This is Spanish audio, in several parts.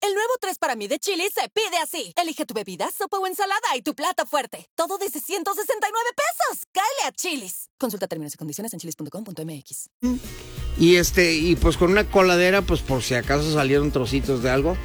El nuevo 3 para mí de Chili's se pide así. Elige tu bebida, sopa o ensalada y tu plato fuerte. Todo desde 169 pesos. ¡Cáele a Chili's! Consulta términos y condiciones en chili's.com.mx. Y pues con una coladera, pues por si acaso salieron trocitos de algo.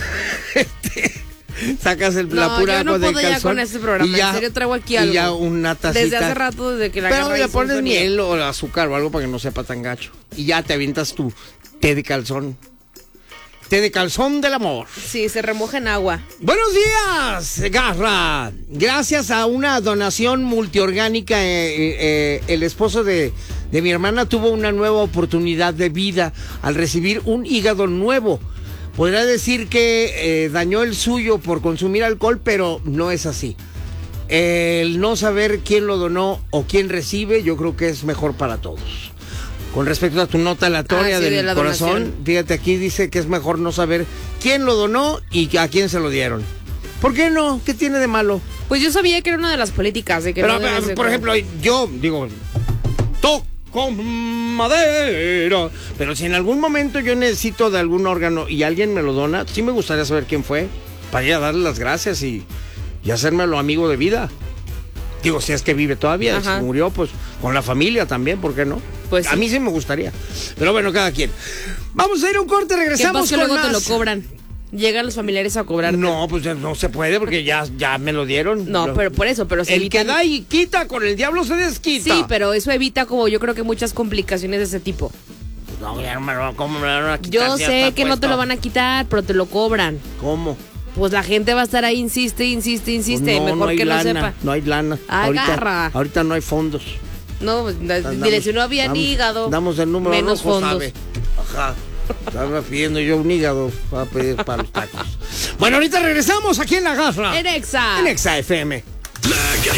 Sacas la pura agua del calzón. No, yo no puedo ya con este programa, en serio traigo aquí algo. Y ya una tacita. Desde hace rato, desde que la agarré. Pero le pones miel o azúcar o algo para que no sepa tan gacho. Y ya te avientas tu té de calzón. Té de calzón del amor. Sí, se remoja en agua. Buenos días, Garra. Gracias a una donación multiorgánica, el esposo de mi hermana tuvo una nueva oportunidad de vida al recibir un hígado nuevo. Podría decir que dañó el suyo por consumir alcohol, pero no es así. El no saber quién lo donó o quién recibe, yo creo que es mejor para todos. Con respecto a tu nota aleatoria del corazón, donación. Fíjate, aquí dice que es mejor no saber quién lo donó y a quién se lo dieron. ¿Por qué no? ¿Qué tiene de malo? Pues yo sabía que era una de las políticas. De que pero, por ejemplo, yo digo, con madera. Pero si en algún momento yo necesito de algún órgano y alguien me lo dona, sí me gustaría saber quién fue, para ir a darle las gracias y hacérmelo amigo de vida. Digo, si es que vive todavía, si murió, pues con la familia también, ¿por qué no? Pues a mí sí me gustaría. Pero bueno, cada quien. Vamos a ir a un corte, regresamos con luego más. Te lo cobran. Llegan los familiares a cobrar. No, pues no se puede porque ya me lo dieron. No, pero por eso, pero el que da y quita, con el diablo se desquita. Sí, pero eso evita como yo creo que muchas complicaciones de ese tipo. No, ya ¿cómo me lo van a quitar? Yo sé que no te lo van a quitar, pero te lo cobran. ¿Cómo? Pues la gente va a estar ahí, insiste, pues mejor no que lana, lo sepa. No hay lana. Agarra. Ahorita no hay fondos. No, dile, si no había hígado. Damos el número menos rojo, fondos. ¿sabe? Ajá. Estaba pidiendo yo un hígado para pedir para los tacos. Bueno, ahorita regresamos aquí en La Garra. En Exa. En Exa FM.